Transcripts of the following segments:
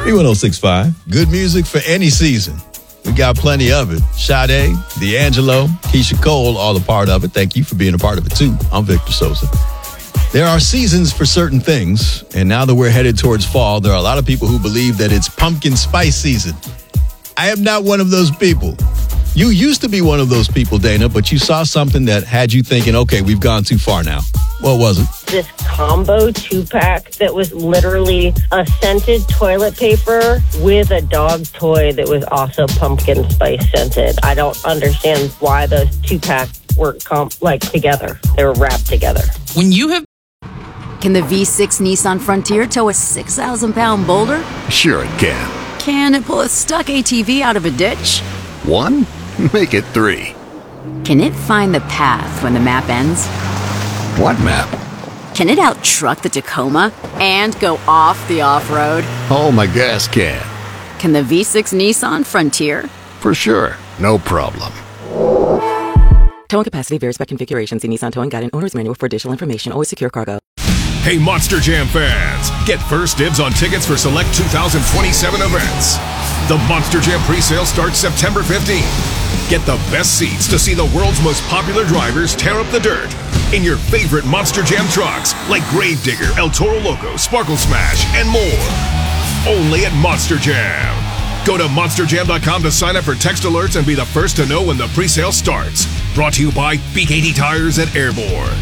B1065. Good music for any season. We got plenty of it. Sade, D'Angelo, Keisha Cole, all a part of it. Thank you for being a part of it, too. I'm Victor Sosa. There are seasons for certain things, and now that we're headed towards fall, there are a lot of people who believe that it's pumpkin spice season. I am not one of those people. You used to be one of those people, Dana, but you saw something that had you thinking, okay, we've gone too far now. What was it? This combo 2-pack that was literally a scented toilet paper with a dog toy that was also pumpkin spice scented. I don't understand why those 2-packs were together. They were wrapped together. When you have... Can the V6 Nissan Frontier tow a 6,000-pound boulder? Sure it can. Can it pull a stuck ATV out of a ditch? 1? Make it 3. Can it find the path when the map ends? What map? Can it out-truck the Tacoma and go off the off-road? Oh, my gas can. Can the V6 Nissan Frontier? For sure. No problem. Towing capacity varies by configuration. See Nissan Towing Guide and Owner's Manual for additional information. Always secure cargo. Hey, Monster Jam fans! Get first dibs on tickets for select 2027 events. The Monster Jam presale starts September 15th. Get the best seats to see the world's most popular drivers tear up the dirt in your favorite Monster Jam trucks like Gravedigger, El Toro Loco, Sparkle Smash, and more. Only at Monster Jam. Go to monsterjam.com to sign up for text alerts and be the first to know when the presale starts. Brought to you by BKT Tires at Airborne.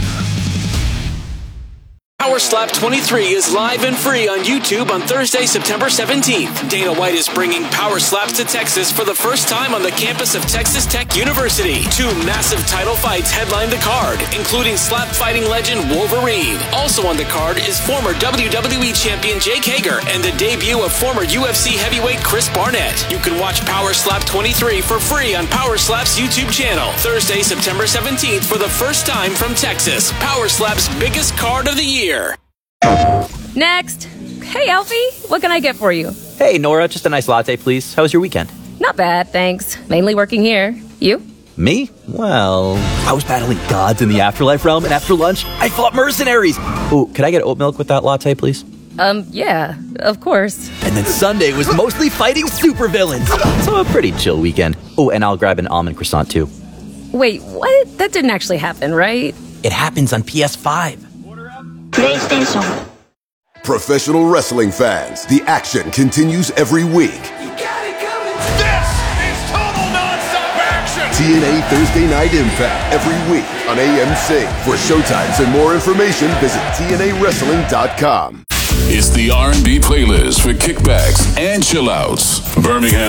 Power Slap 23 is live and free on YouTube on Thursday, September 17th. Dana White is bringing Power Slaps to Texas for the first time on the campus of Texas Tech University. 2 massive title fights headline the card, including slap fighting legend Wolverine. Also on the card is former WWE champion Jake Hager and the debut of former UFC heavyweight Chris Barnett. You can watch Power Slap 23 for free on Power Slap's YouTube channel. Thursday, September 17th for the first time from Texas. Power Slap's biggest card of the year. Next. Hey, Alfie, what can I get for you? Hey, Nora, just a nice latte, please. How was your weekend? Not bad, thanks. Mainly working here. You? Me? Well, I was battling gods in the afterlife realm, and after lunch, I fought mercenaries. Oh, could I get oat milk with that latte, please? Yeah, of course. And then Sunday was mostly fighting supervillains. So a pretty chill weekend. Oh, and I'll grab an almond croissant, too. Wait, what? That didn't actually happen, right? It happens on PS5. PlayStation. Professional wrestling fans, the action continues every week. This is total non-stop action! TNA Thursday Night Impact every week on AMC. For showtimes and more information, visit TNAWrestling.com. It's the R&B playlist for kickbacks and chillouts. Birmingham.